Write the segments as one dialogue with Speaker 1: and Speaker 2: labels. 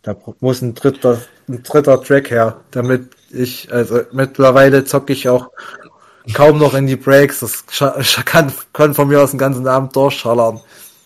Speaker 1: Da muss ein dritter Track her, damit also mittlerweile zocke ich auch kaum noch in die Breaks. Das kann von mir aus den ganzen Abend durchschallern.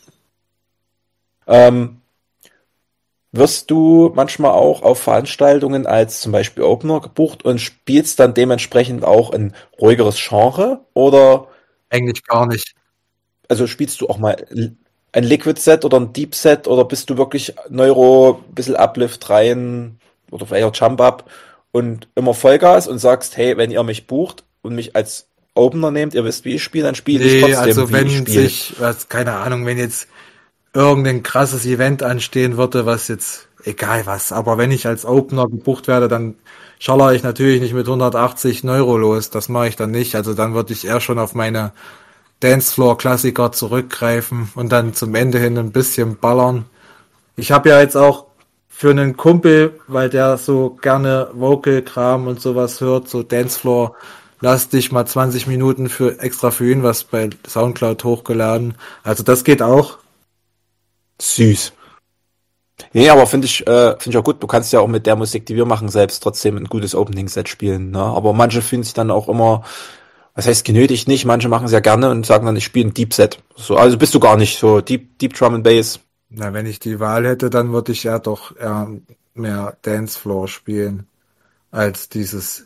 Speaker 2: Wirst du manchmal auch auf Veranstaltungen als zum Beispiel Opener gebucht und spielst dann dementsprechend auch ein ruhigeres Genre? Oder
Speaker 1: Eigentlich gar nicht.
Speaker 2: also spielst du auch mal ein Liquid Set oder ein Deep Set oder bist du wirklich Neuro, bisschen Uplift rein oder vielleicht auch Jump Up und immer Vollgas und sagst, hey, wenn ihr mich bucht und mich als Opener nehmt, ihr wisst, wie ich spiele, dann spiele ich trotzdem,
Speaker 1: Also
Speaker 2: wie ich spiele.
Speaker 1: keine Ahnung, wenn jetzt irgendein krasses Event anstehen würde, was jetzt, egal was, aber wenn ich als Opener gebucht werde, dann schallere ich natürlich nicht mit 180 Euro los. Das mache ich dann nicht. Also dann würde ich eher schon auf meine Dancefloor-Klassiker zurückgreifen und dann zum Ende hin ein bisschen ballern. Ich habe ja jetzt auch für einen Kumpel, weil der so gerne Vocal-Kram und sowas hört, so Dancefloor, lastig mal 20 Minuten extra für ihn was bei Soundcloud hochgeladen. Also das geht auch.
Speaker 2: Süß. Nee, aber finde ich auch gut. Du kannst ja auch mit der Musik, die wir machen, selbst trotzdem ein gutes Opening-Set spielen. Ne? Aber manche fühlen sich dann auch immer, was heißt genötigt nicht, manche machen es ja gerne und sagen dann, ich spiele ein Deep Set. So, also bist du gar nicht so Deep Drum and Bass.
Speaker 1: Na, wenn ich die Wahl hätte, dann würde ich ja doch eher mehr Dancefloor spielen als dieses,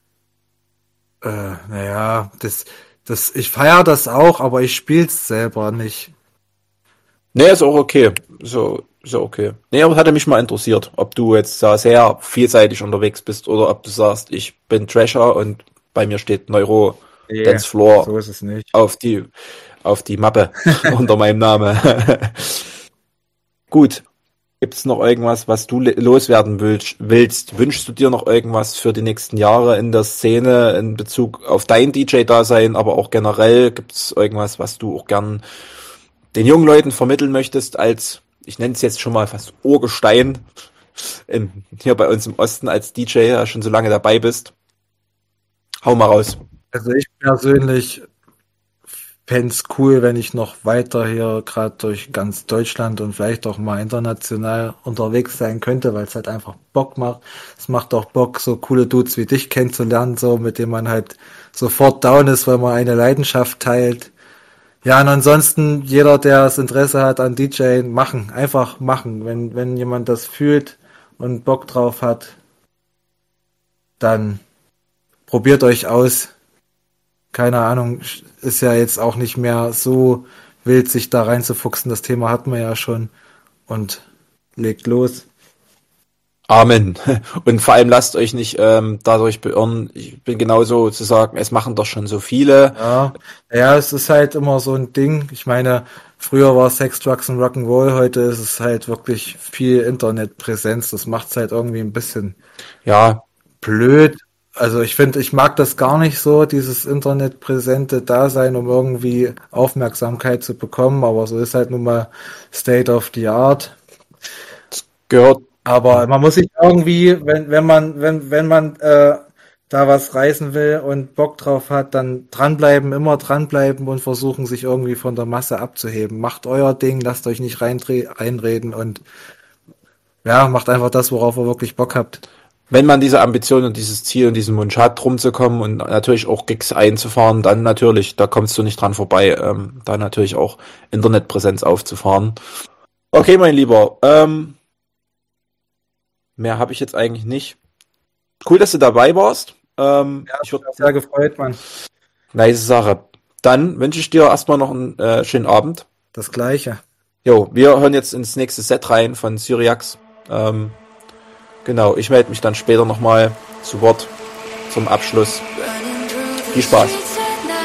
Speaker 1: naja, ich feiere das auch, aber ich spiel's selber nicht.
Speaker 2: Nee, ist auch okay. So okay. Nee, aber hatte mich mal interessiert, ob du jetzt da sehr vielseitig unterwegs bist oder ob du sagst, ich bin Thrasher und bei mir steht Neuro
Speaker 1: Nee,
Speaker 2: Dance Floor
Speaker 1: so ist es nicht.
Speaker 2: auf die Mappe unter meinem Namen. Gut. Gibt's noch irgendwas, was du loswerden willst? Wünschst du dir noch irgendwas für die nächsten Jahre in der Szene in Bezug auf dein DJ-Dasein, aber auch generell? Gibt's irgendwas, was du auch gern den jungen Leuten vermitteln möchtest als, ich nenne es jetzt schon mal fast Urgestein, hier bei uns im Osten als DJ, ja schon so lange dabei bist? Hau mal raus.
Speaker 1: Also ich persönlich fänd's cool, wenn ich noch weiter hier gerade durch ganz Deutschland und vielleicht auch mal international unterwegs sein könnte, weil es halt einfach Bock macht. Es macht auch Bock, so coole Dudes wie dich kennenzulernen, so mit denen man halt sofort down ist, weil man eine Leidenschaft teilt. Ja, und ansonsten jeder, der das Interesse hat an DJ, einfach machen. Wenn jemand das fühlt und Bock drauf hat, dann probiert euch aus. Keine Ahnung, ist ja jetzt auch nicht mehr so wild, sich da reinzufuchsen. Das Thema hatten wir ja schon. Und legt los.
Speaker 2: Amen. Und vor allem lasst euch nicht dadurch beirren. Ich bin genauso zu sagen, es machen doch schon so viele.
Speaker 1: Ja, es ist halt immer so ein Ding. Ich meine, früher war Sex, Drugs und Rock'n'Roll, heute ist es halt wirklich viel Internetpräsenz. Das macht es halt irgendwie ein bisschen
Speaker 2: Ja,
Speaker 1: blöd. Also ich mag das gar nicht so, dieses internetpräsente Dasein, um irgendwie Aufmerksamkeit zu bekommen, aber so ist halt nun mal State of the Art.
Speaker 2: gehört.
Speaker 1: Aber man muss sich irgendwie, wenn man da was reißen will und Bock drauf hat, dann dranbleiben, immer dranbleiben und versuchen, sich irgendwie von der Masse abzuheben. Macht euer Ding, lasst euch nicht reinreden und ja, macht einfach das, worauf ihr wirklich Bock habt.
Speaker 2: Wenn man diese Ambition und dieses Ziel und diesen Wunsch hat, rumzukommen und natürlich auch Gigs einzufahren, dann natürlich, da kommst du nicht dran vorbei, da natürlich auch Internetpräsenz aufzufahren. Okay, mein Lieber, mehr habe ich jetzt eigentlich nicht. Cool, dass du dabei warst. Ich würde
Speaker 1: Sehr gefreut, Mann.
Speaker 2: nice Sache. Dann wünsche ich dir erstmal noch einen schönen Abend.
Speaker 1: Das Gleiche.
Speaker 2: Jo, wir hören jetzt ins nächste Set rein von Syriax. Genau, ich melde mich dann später nochmal zu Wort zum Abschluss. Viel Spaß.